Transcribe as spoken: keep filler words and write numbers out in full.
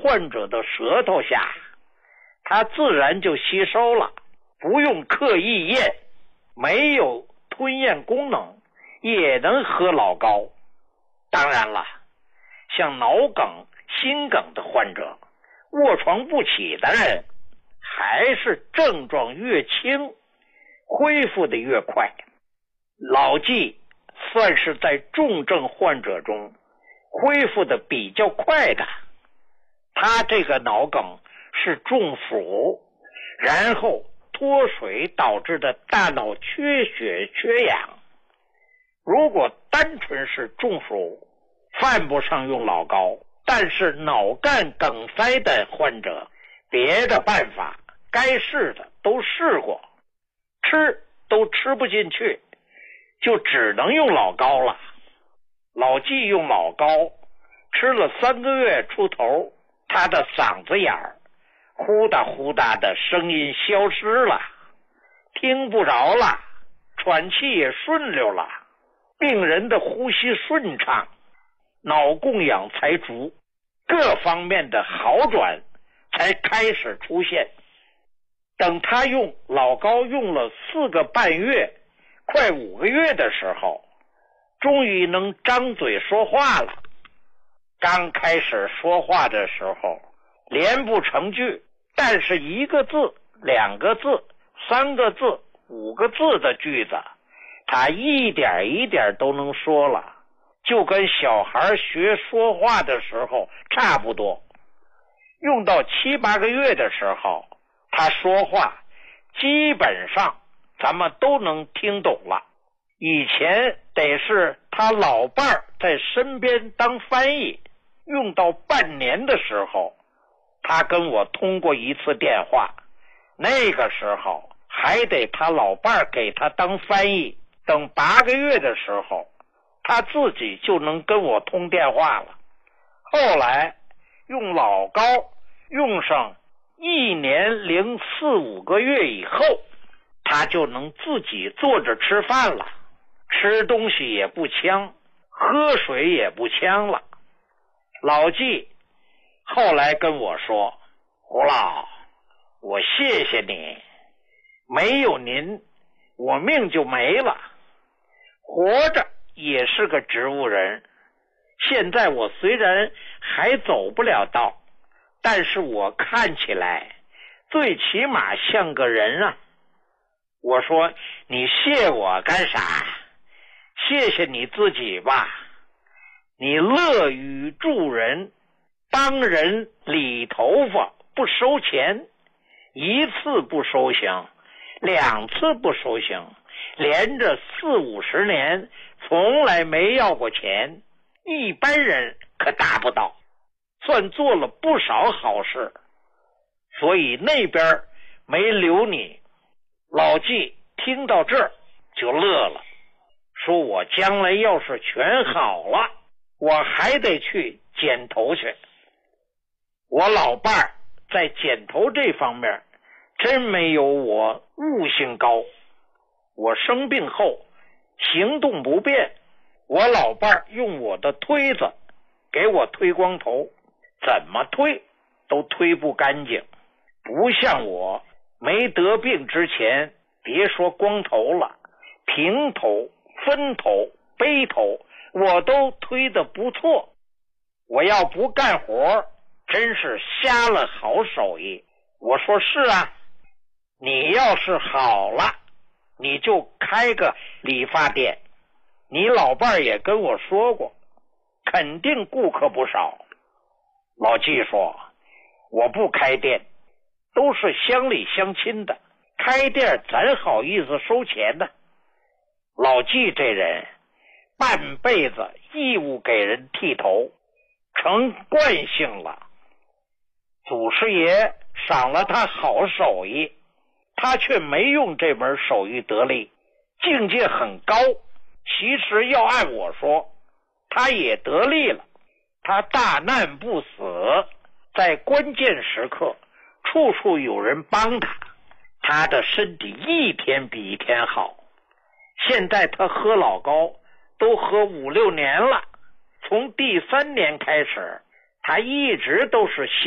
患者的舌头下，它自然就吸收了，不用刻意咽，没有吞咽功能也能喝老高。当然了，像脑梗、心梗的患者，卧床不起的人，还是症状越轻，恢复的越快。老纪算是在重症患者中恢复的比较快的。他这个脑梗是中暑，然后脱水导致的大脑缺血缺氧。如果单纯是中暑，犯不上用老高，但是脑干梗塞的患者，别的办法该试的都试过，吃都吃不进去，就只能用老高了。老纪用老高吃了三个月出头，他的嗓子眼儿呼哒呼哒的声音消失了，听不着了，喘气也顺溜了，病人的呼吸顺畅，脑供氧才足，各方面的好转才开始出现。等他用老高用了四个半月，快五个月的时候，终于能张嘴说话了。刚开始说话的时候，连不成句，但是一个字、两个字、三个字、五个字的句子，他一点一点都能说了，就跟小孩学说话的时候差不多。用到七八个月的时候，他说话基本上咱们都能听懂了。以前得是他老伴儿在身边当翻译，用到半年的时候，他跟我通过一次电话，那个时候还得他老伴儿给他当翻译。等八个月的时候，他自己就能跟我通电话了。后来用老高用上一年零四五个月以后，他就能自己坐着吃饭了，吃东西也不呛，喝水也不呛了。老纪后来跟我说，胡老，我谢谢你，没有您我命就没了。活着也是个植物人，现在我虽然还走不了道，但是我看起来最起码像个人啊。我说，你谢我干啥？谢谢你自己吧。你乐于助人，帮人理头发不收钱，一次不收行，两次不收行，连着四五十年从来没要过钱，一般人可达不到，算做了不少好事，所以那边没留你。老纪听到这儿就乐了，说我将来要是全好了，我还得去剪头去。我老伴儿在剪头这方面真没有我悟性高。我生病后行动不便，我老伴儿用我的推子给我推光头，怎么推都推不干净。不像我没得病之前，别说光头了，平头、分头、背头我都推得不错。我要不干活，真是瞎了好手艺。我说是啊，你要是好了，你就开个理发店。你老伴儿也跟我说过，肯定顾客不少。老纪说，我不开店，都是乡里乡亲的，开店咱好意思收钱呢？老纪这人半辈子义务给人剃头，成惯性了。祖师爷赏了他好手艺，他却没用这门手艺得力，境界很高。其实要按我说，他也得力了。他大难不死，在关键时刻处处有人帮他，他的身体一天比一天好。现在他喝老高都喝五六年了，从第三年开始，他一直都是